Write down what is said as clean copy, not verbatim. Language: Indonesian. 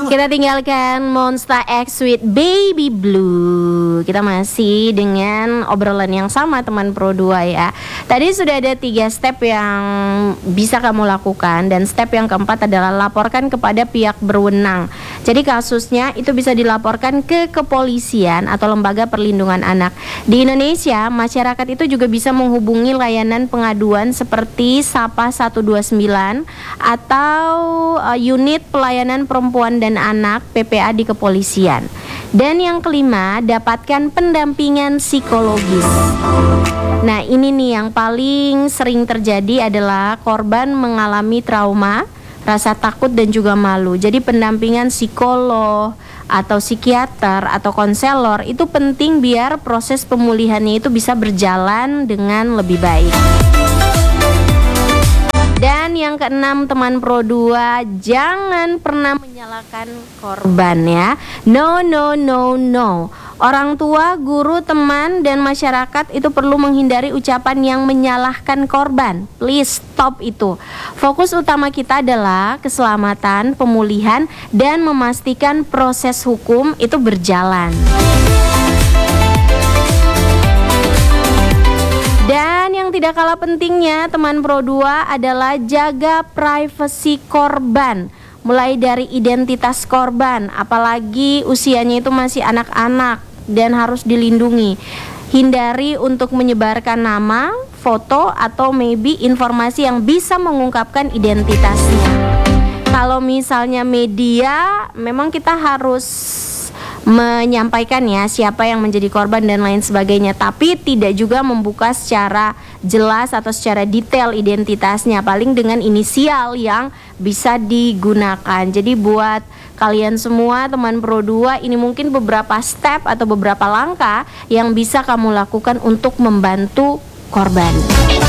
Kita tinggalkan Monsta X with Baby Blue. Kita masih dengan obrolan yang sama teman Pro 2 ya. Tadi sudah ada 3 step yang bisa kamu lakukan. Dan step yang keempat adalah laporkan kepada pihak berwenang. Jadi kasusnya itu bisa dilaporkan ke kepolisian atau lembaga perlindungan anak. Di Indonesia, masyarakat itu juga bisa menghubungi layanan pengaduan seperti Sapa 129 atau unit pelayanan perempuan dan anak PPA di kepolisian. Dan yang kelima, dapatkan pendampingan psikologis. Nah, ini nih yang paling sering terjadi adalah korban mengalami trauma, rasa takut dan juga malu. Jadi pendampingan psikolog atau psikiater atau konselor itu penting biar proses pemulihannya itu bisa berjalan dengan lebih baik. Dan yang keenam teman Pro 2, jangan pernah menyalahkan korban ya. No. Orang tua, guru, teman, dan masyarakat itu perlu menghindari ucapan yang menyalahkan korban. Please stop itu. Fokus utama kita adalah keselamatan, pemulihan, dan memastikan proses hukum itu berjalan. Dan yang tidak kalah pentingnya teman Pro 2 adalah jaga privasi korban. Mulai dari identitas korban, apalagi usianya itu masih anak-anak dan harus dilindungi. Hindari untuk menyebarkan nama, foto, atau maybe informasi yang bisa mengungkapkan identitasnya. Kalau misalnya media, memang kita harus menyampaikan ya siapa yang menjadi korban dan lain sebagainya, tapi tidak juga membuka secara jelas atau secara detail identitasnya, paling dengan inisial yang bisa digunakan. Jadi buat kalian semua teman Pro 2, ini mungkin beberapa step atau beberapa langkah yang bisa kamu lakukan untuk membantu korban.